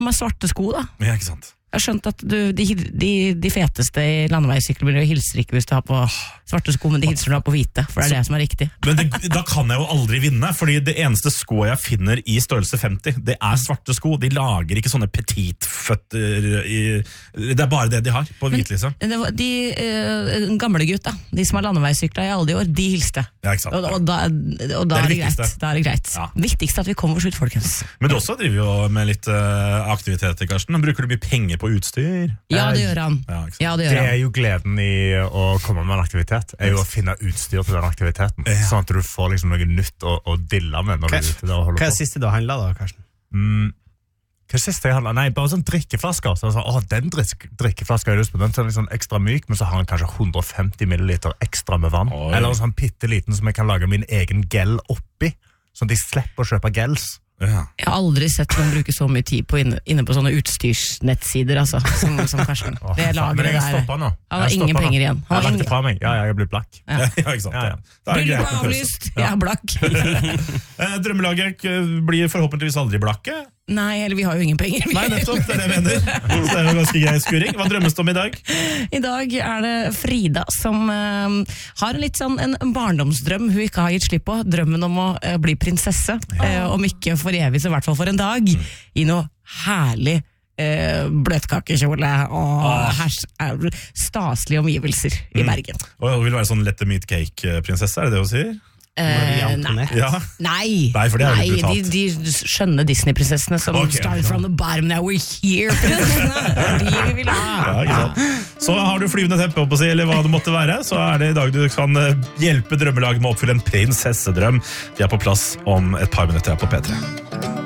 med svarte sko da. Ja, ikke sant. Jeg har skjønt at de feteste i landeveissykkelmiljøet hilser ikke hvis du har på svarte sko, men de hilser når du har på hvite, for det er det som er riktig. Men da kan jeg jo aldri vinne, fordi det eneste skoet jeg finner i størrelse 50, det er svarte sko. De lager ikke sånne petitføtter det er bare det de har på hvit, liksom. De gamle gutta, de som har landeveissyklet i alle de år, de hilste. Ja, ikke sant. Og da er det greit. Da er det greit. Ja. Viktigst at vi kommer oss ut, folkens. Men du også driver jo med litt aktiviteter, Karsten. Bruker du mye penger på utstyr? Ja, det gjør han. Ja, det er jo gleden i å komme med en aktivitet, er jo å finne utstyr til den aktiviteten, sånn at du får liksom noe nytt å dille med når du er ute der og holder på. Hva er siste du har handlet da, Karsten? Hva er siste jeg handlet? Nei, bare sånn drikkeflasker. Så den drikkeflasker har jeg lyst på. Den er liksom ekstra myk, men så har den kanskje 150 milliliter ekstra med vann. Oi. Eller sånn pitteliten som jeg kan lage min egen gel oppi, sånn at de slipper å kjøpe gels. Ja. Jeg har aldri sett noen bruke så mye tid på inne på sånne utstyrsnettsider, altså, som Karsten. Det men jeg stopper nå. Han har ingen penger igjen. Jeg har lagt det fra meg. Ja, jeg har blitt blakk. Ja, ikke sant. Ja. Blir du avlyst? Jeg er blakk. Drømmelaget blir forhåpentligvis aldri blakke. Nei, eller vi har jo ingen penger. Nei, nettopp, det er det jeg mener. Så det er jo ganske grei skuring. Hva drømmes det om i dag? I dag er det Frida som har litt sånn en barndomsdrøm hun ikke har gitt slipp på. Drømmen om å bli prinsesse. Om ikke for evig, så i hvert fall for en dag. I noe herlig bløtkakekjole og staselige omgivelser i Bergen. Og hun vil være sånn let the meat cake-prinsesse, er det det hun sier? Nei. Ja. Nei, for det er litt brutalt. de skjønne Disney-prinsessene som started from the bottom, now we're here. De vi vil ha. Ja, så har du flyvende teppe opp å si, eller hva det måtte være, så er det i dag du kan hjelpe drømmelaget med å oppfylle en prinsessedrøm. De er på plass om et par minutter her på P3.